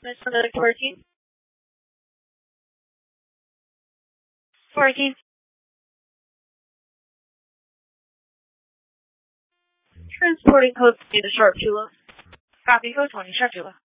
Miss Magnetic working. Working. Transporting code to the Sharp Tula. Copy code 20 Sharp Tula.